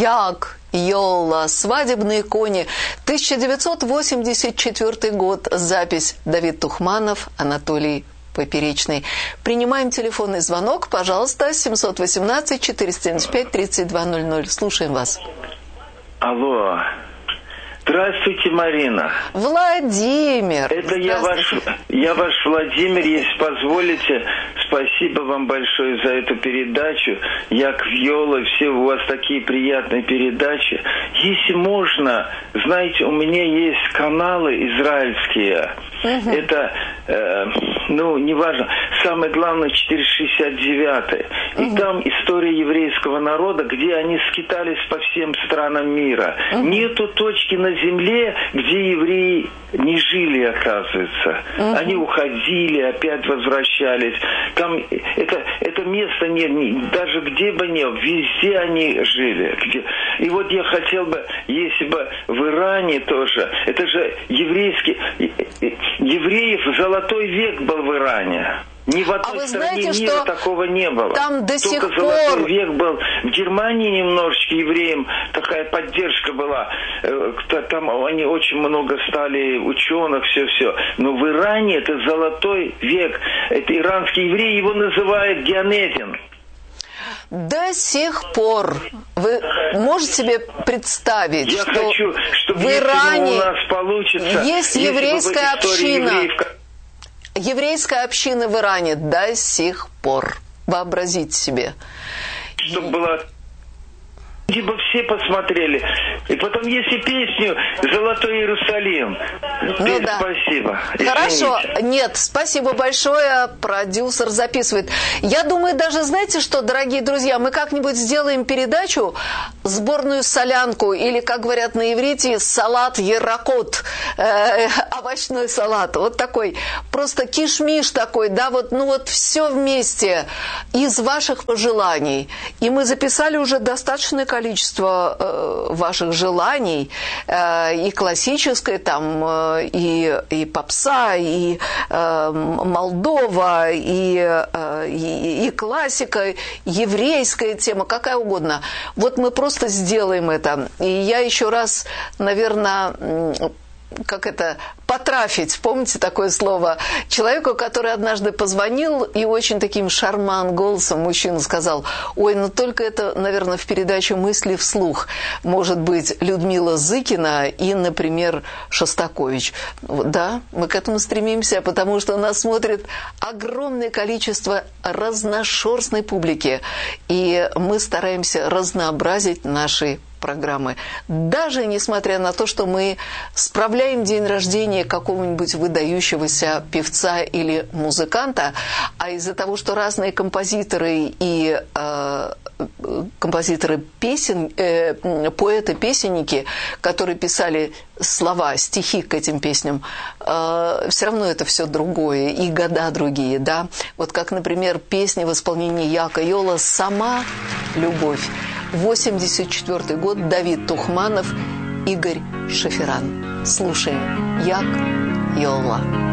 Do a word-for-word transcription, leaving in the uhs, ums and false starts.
Як Йола, свадебные кони, тысяча девятьсот восемьдесят четвёртый год, запись Давид Тухманов, Анатолий Поперечный. Принимаем телефонный звонок, пожалуйста, семь один восемь четыреста семьдесят пять тридцать два ноль ноль. Слушаем вас. Алло. Здравствуйте, Марина. Владимир. Это я ваш, я ваш Владимир, если позволите. Спасибо вам большое за эту передачу. Як Вьола, все у вас такие приятные передачи. Если можно, знаете, у меня есть каналы израильские. Угу. Это, э, ну, неважно. Самое главное, четыреста шестьдесят девятый. И угу. там история еврейского народа, где они скитались по всем странам мира. Угу. Нету точки на земле, где евреи не жили, оказывается. Угу. Они уходили, опять возвращались. Там это, это место нет, не, даже где бы ни было, везде они жили. Где. И вот я хотел бы, если бы в Иране тоже, это же еврейский, евреев золотой век был в Иране. Ни в одной а стране знаете, мира что такого не было. Там до Только сих золотой пор... век был. В Германии немножечко евреям такая поддержка была. Там они очень много стали ученых, все-все. Но в Иране это золотой век. Это иранский еврей, его называют Геонедин. До сих пор вы можете себе представить, Я что хочу, чтобы в Иране у нас получится, есть еврейская община. Евреев... Еврейская община в Иране до сих пор. Вообразите себе. Чтобы была... Либо все посмотрели. И потом есть и песню «Золотой Иерусалим». Ну, да. Спасибо. Хорошо. Извините. Нет, спасибо большое. Продюсер записывает. Я думаю, даже, знаете что, дорогие друзья, мы как-нибудь сделаем передачу «Сборную солянку» или, как говорят на иврите, салат яракот, э, овощной салат. Вот такой. Просто киш-миш такой, да, вот, ну вот все вместе из ваших пожеланий. И мы записали уже достаточное количество количество э, ваших желаний, э, и классическое, там, э, и, и попса, и э, Молдова, и, э, и, и классика, еврейская тема, какая угодно. Вот мы просто сделаем это. И я еще раз, наверное, как это, потрафить, помните такое слово, человеку, который однажды позвонил и очень таким шарман голосом мужчина сказал: ой, ну только это, наверное, в передаче «Мысли вслух» может быть Людмила Зыкина и, например, Шостакович. Да, мы к этому стремимся, потому что нас смотрит огромное количество разношерстной публики, и мы стараемся разнообразить наши программы. Даже несмотря на то, что мы справляем день рождения какого-нибудь выдающегося певца или музыканта, а из-за того, что разные композиторы и э, композиторы песен, э, поэты-песенники, которые писали слова, стихи к этим песням, э, все равно это все другое, и года другие, да. Вот как, например, песня в исполнении Яка Йола «Сама любовь». восемьдесят четвёртый год, Давид Тухманов, Игорь Шеферан. Слушаем. Як Йола.